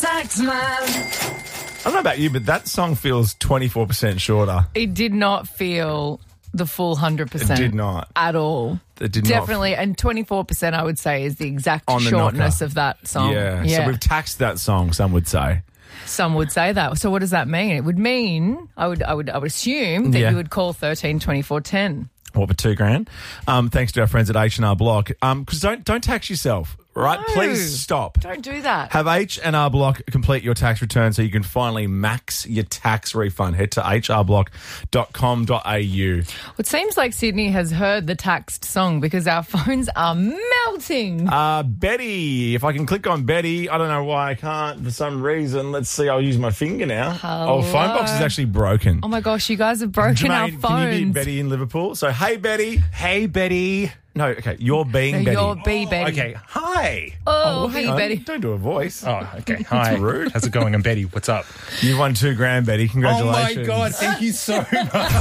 tax man. I don't know about you, but that song feels 24% shorter. It did not feel the full 100%. It did not. At all. It did Definitely. And 24%, I would say, is the exact On the shortness knocker. of that song. Yeah. So we've taxed that song, some would say. Some would say that. So what does that mean? It would mean, I would assume that you would call 13 24 10. What, for $2,000? Thanks to our friends at H&R Block. Because don't tax yourself, right? No. Please stop. Don't do that. Have H&R Block complete your tax return so you can finally max your tax refund. Head to hrblock.com.au. It seems like Sydney has heard the taxed song because our phones are melting. Betty, if I can click on Betty, I don't know why I can't for some reason. Let's see, I'll use my finger now. Hello. Oh, phone box is actually broken. Oh my gosh, you guys have broken our Jermaine, phones. can you be Betty in Liverpool? So, hey, Betty. Hey, Betty. No, okay, you're being Betty. You're B Betty. Okay, hi. Oh, hang B on. Betty. Don't do a voice. Oh, okay, hi. rude. How's it going? I'm Betty. What's up? You won $2,000, Betty. Congratulations. Oh, my God. Thank you so much.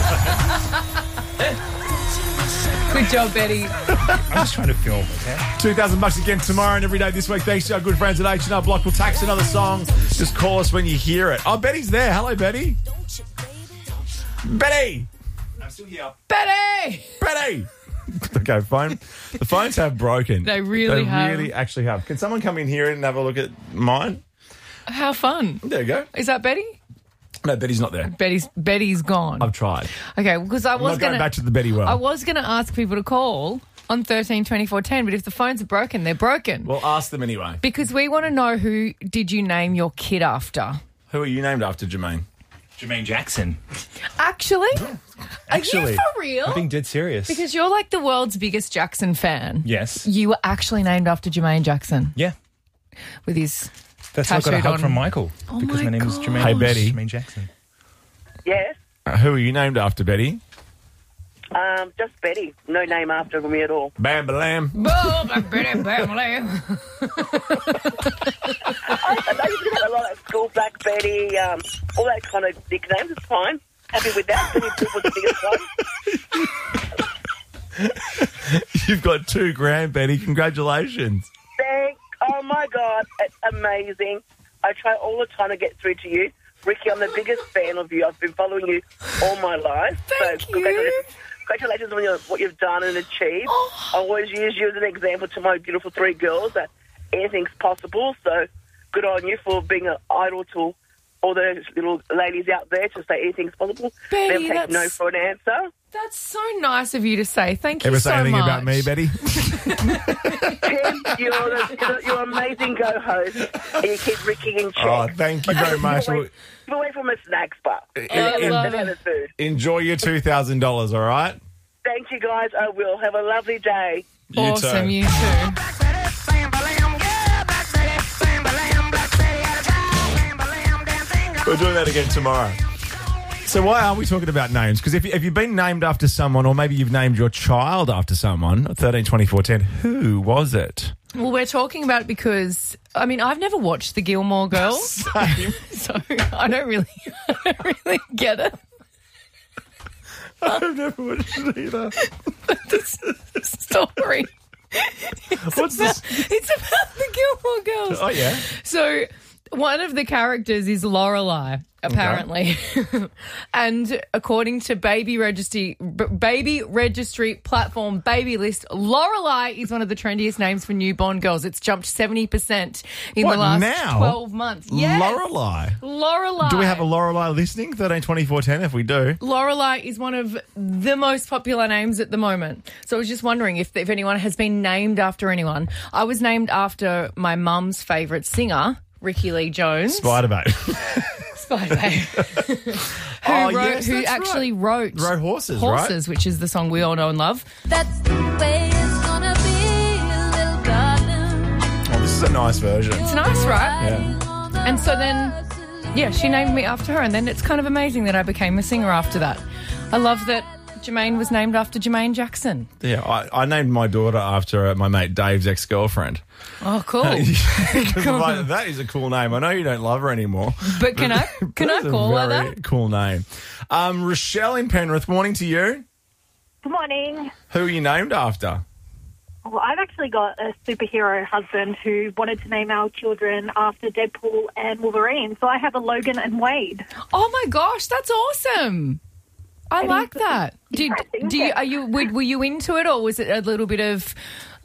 Good job, Betty. I'm just trying to film, okay? $2,000 again tomorrow and every day this week. Thanks to our good friends at H&R Block. We'll tax another song. Just call us when you hear it. Oh, Betty's there. Hello, Betty. Betty. I'm still here. Betty! Betty. Okay, the phones have broken. They really have. They really actually have. Can someone come in here and have a look at mine? How fun. There you go. Is that Betty? No, Betty's not there. Betty's gone. I've tried. Okay, because I I'm was not going back to the Betty well. I was going to ask people to call on 13 24 10, but if the phones are broken, they're broken. Well, ask them anyway. Because we want to know who did you name your kid after? Who are you named after, Jermaine? Jermaine Jackson. Actually? Are you Actually. for real? I'm being dead serious. Because you're like the world's biggest Jackson fan. Yes. You were actually named after Jermaine Jackson Yeah. with his That's how I got a tattooed hug on. from Michael. Oh because my my name is God. Jermaine. Hey, Betty. Jermaine Jackson. Yes, Who are you named after, Betty? just Betty. No name after me at all. Bam Balam. Oh, my Betty family. I used to have a lot at school, Black Betty, all that kind of nicknames. It's fine. Happy with that. Betty Boop was the biggest one. You've got $2,000, Betty. Congratulations. Oh, my God. It's amazing. I try all the time to get through to you. Ricky, I'm the biggest fan of you. I've been following you all my life. Thank you. Congratulations on what you've done and achieved. Oh. I always use you as an example to my beautiful three girls that anything's possible. So good on you for being an idol to all those little ladies out there to say anything's possible. Betty, They'll take no for an answer. That's so nice of you to say. Thank you Ever so say anything much. about me, Betty? Tim, you're an amazing go-host, and you keep Ricky in check. Oh, thank you very much. Keep away from a snacks bar. I love And it. the food. Enjoy your $2,000, all right? Thank you, guys. I will. Have a lovely day. Awesome, you too. We're doing that again tomorrow. So why are we talking about names? Because if you've been named after someone, or maybe you've named your child after someone, 13, 24, 10, who was it? Well, we're talking about it because, I mean, I've never watched the Gilmore Girls, Same. so I don't really get it. I've never watched it either. Story. What's this? It's about the Gilmore Girls. Oh, yeah. So one of the characters is Lorelai, apparently. And according to baby registry platform Baby List, Lorelai is one of the trendiest names for newborn girls. It's jumped 70% in What, the last now? 12 months. Yes. Lorelai. Do we have a Lorelai listening? 13, 24, 10, if we do. Lorelai is one of the most popular names at the moment. So I was just wondering if anyone has been named after anyone. I was named after my mum's favourite singer, Ricky Lee Jones. Spider-Bait. Spider-Bait. Oh, yes, who that's actually wrote Horses, right? Horses, which is the song we all know and love. That's the way it's gonna be, little darling. Oh, this is a nice version. It's nice, right? Yeah. And so then, yeah, she named me after her, and then it's kind of amazing that I became a singer after that. I love that Jermaine was named after Jermaine Jackson. Yeah, I named my daughter after my mate Dave's ex-girlfriend. Oh, cool. Because I'm like, that is a cool name. I know you don't love her anymore. But can I That's call a her very that? cool name. Rochelle in Penrith, morning to you. Good morning. Who are you named after? Well, I've actually got a superhero husband who wanted to name our children after Deadpool and Wolverine. So I have a Logan and Wade. Oh my gosh, that's awesome. I like that. Were you into it, or was it a little bit of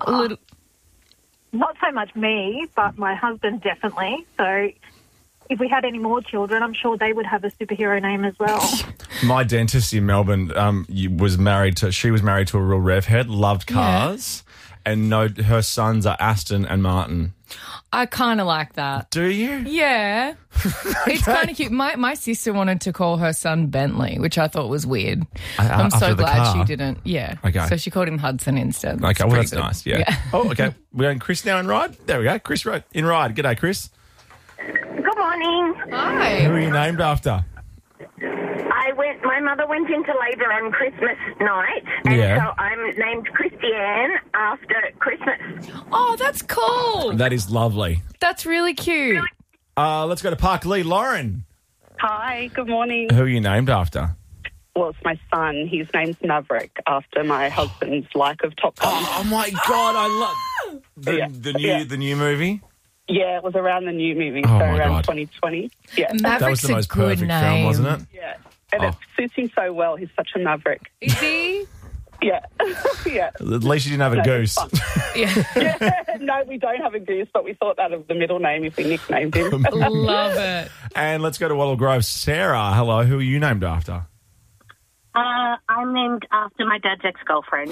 Not so much me, but my husband definitely. So if we had any more children, I'm sure they would have a superhero name as well. My dentist in Melbourne was married to a real rev head, loved cars, and her sons are Aston and Martin. I kind of like that. Do you? Yeah. It's kind of cute. My sister wanted to call her son Bentley, which I thought was weird. I'm so after the glad car? she didn't. Yeah. Okay. So she called him Hudson instead. Okay, well, that's pretty good. nice, yeah. Oh, okay. We're going Chris now in Ryde? There we go. Chris in Ryde. G'day, Chris. Good morning. Hi. Who are you named after? My mother went into labour on Christmas night, and so I'm named Christiane after Christmas. Oh, that's cool. That is lovely. That's really cute. Let's go to Park Lee. Lauren. Hi, good morning. Who are you named after? Well, it's my son. His name's Maverick, after my husband's like of Top Gun. Oh my God, I love the new movie. Yeah, it was around the new movie, Oh, so my around God. 2020. Yeah, That was the most perfect film, wasn't it? yeah, and it suits him so well. He's such a maverick. Is he? Yeah, yeah. At least you didn't have a goose. Yeah, no, we don't have a goose, but we thought that of the middle name if we nicknamed him. Love it. And let's go to Wattle Grove. Sarah, hello. Who are you named after? I'm named after my dad's ex-girlfriend.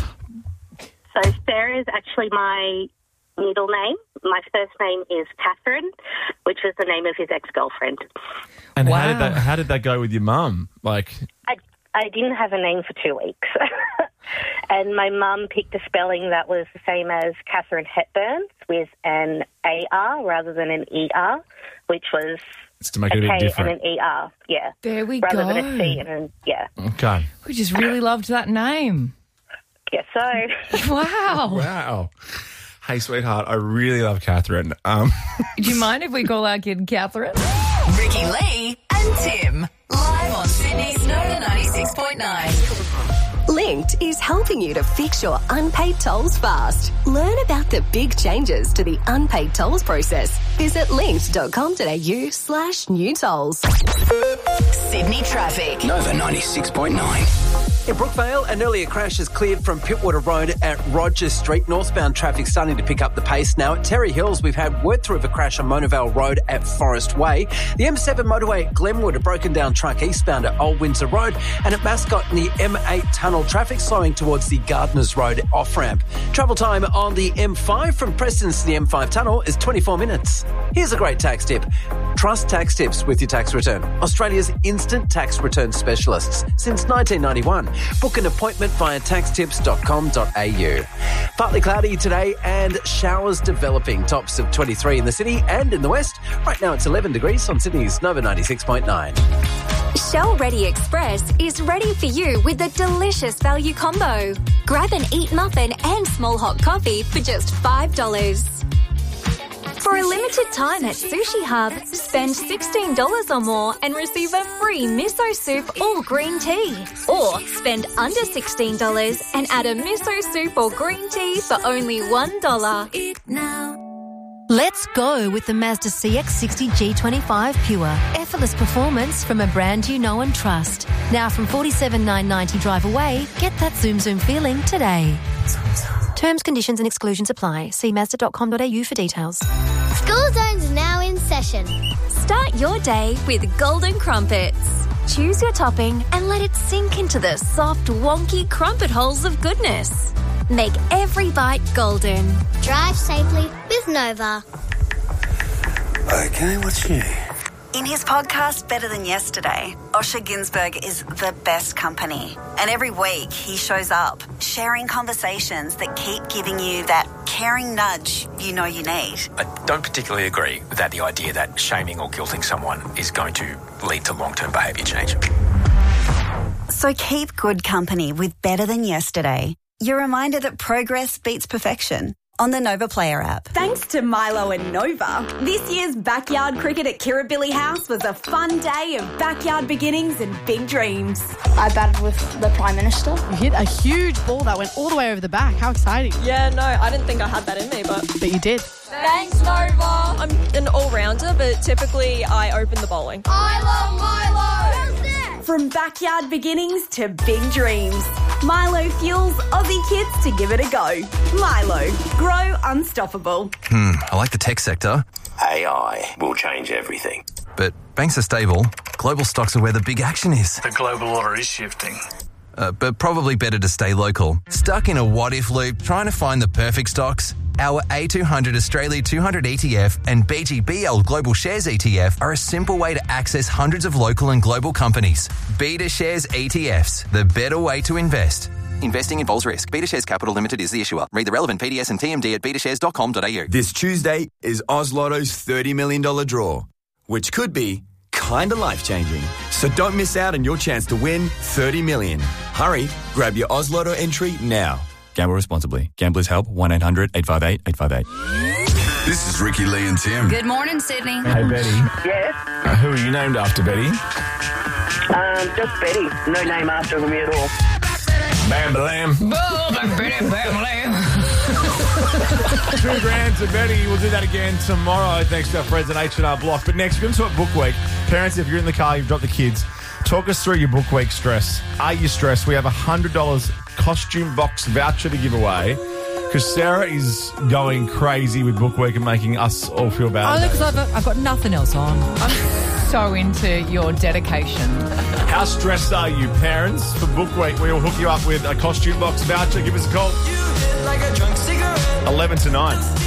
So Sarah is actually my middle name. My first name is Catherine, which was the name of his ex-girlfriend. And how did that go with your mum? Like, I didn't have a name for 2 weeks. And my mum picked a spelling that was the same as Catherine Hepburn with an AR rather than an ER, which was it's to make it a bit different. and an ER, yeah. There we rather go. than a C and an, yeah. Okay. We just really loved that name. Guess so. Wow. Wow. Hey, sweetheart, I really love Catherine. Do you mind if we call our kid Catherine? Ricky Lee and Tim, live on Sydney's Nova 96.9. Linked is helping you to fix your unpaid tolls fast. Learn about the big changes to the unpaid tolls process. Visit linked.com.au/new tolls. Sydney traffic. Nova 96.9. In Brookvale, an earlier crash is cleared from Pittwater Road at Rogers Street. Northbound traffic starting to pick up the pace now. At Terry Hills, we've had word through of a crash on Monavale Road at Forest Way. The M7 motorway at Glenwood, a broken down truck eastbound at Old Windsor Road. And at Mascot in the M8 tunnel, traffic slowing towards the Gardeners Road off-ramp. Travel time on the M5 from Prestons to the M5 tunnel is 24 minutes. Here's a great tax tip. Trust Tax Tips with your tax return. Australia's instant tax return specialists since 1991. Book an appointment via taxtips.com.au. Partly cloudy today and showers developing. Tops of 23 in the city and in the west. Right now it's 11 degrees on Sydney's Nova 96.9. Shell Ready Express is ready for you with a delicious value combo. Grab an Eat Muffin and small hot coffee for just $5. For a limited time at Sushi Hub, spend $16 or more and receive a free miso soup or green tea. Or spend under $16 and add a miso soup or green tea for only $1. Let's go with the Mazda CX-60 G25 Pure. Effortless performance from a brand you know and trust. Now from $47,990 drive away, get that zoom zoom feeling today. Terms, conditions and exclusions apply. See Mazda.com.au for details. School Zone's now in session. Start your day with Golden Crumpets. Choose your topping and let it sink into the soft, wonky crumpet holes of goodness. Make every bite golden. Drive safely with Nova. Okay, what's new? In his podcast, Better Than Yesterday, Osher Günsberg is the best company. And every week he shows up, sharing conversations that keep giving you that caring nudge you know you need. I don't particularly agree that the idea that shaming or guilting someone is going to lead to long-term behaviour change. So keep good company with Better Than Yesterday. You're reminded that progress beats perfection. on the Nova Player app. Thanks to Milo and Nova, this year's backyard cricket at Kirribilli House was a fun day of backyard beginnings and big dreams. I batted with the Prime Minister. You hit a huge ball that went all the way over the back. How exciting. Yeah, no, I didn't think I had that in me, but you did. Thanks, Nova. I'm an all-rounder, but typically I open the bowling. I love Milo. From backyard beginnings to big dreams, Milo fuels Aussie kids to give it a go. Milo, grow unstoppable. I like the tech sector. AI will change everything. But banks are stable. Global stocks are where the big action is. The global order is shifting. But probably better to stay local. Stuck in a what-if loop trying to find the perfect stocks? Our A200 Australia 200 ETF and BGBL Global Shares ETF are a simple way to access hundreds of local and global companies. Beta Shares ETFs, the better way to invest. Investing involves risk. Beta Shares Capital Limited is the issuer. Read the relevant PDS and TMD at betashares.com.au. This Tuesday is Oz Lotto's $30 million draw, which could be kind of life-changing. So don't miss out on your chance to win $30 million. Hurry, grab your Oz Lotto entry now. Gamble responsibly. Gamblers Help, 1-800-858-858. This is Ricky Lee and Tim. Good morning, Sydney. Hey, Betty. Yes. Who are you named after, Betty? Just Betty. No name after me at all. Bam Bam. $2,000 to Betty. We'll do that again tomorrow thanks to our friends at H&R Block. But next, we're going to talk Book Week. Parents, if you're in the car, you've dropped the kids, talk us through your Book Week stress. Are you stressed? We have a $100 costume box voucher to give away because Sarah is going crazy with Book Week and making us all feel bad. Only because I've got nothing else on. I'm so into your dedication. How stressed are you, parents? For Book Week, we will hook you up with a costume box voucher. Give us a call. 11 to 9.